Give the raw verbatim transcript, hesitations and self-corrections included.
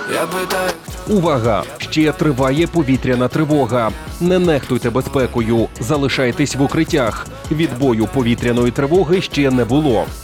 Я питаю, Увага! Ще триває повітряна тривога. Не нехтуйте безпекою, залишайтесь в укриттях. Відбою повітряної тривоги ще не було.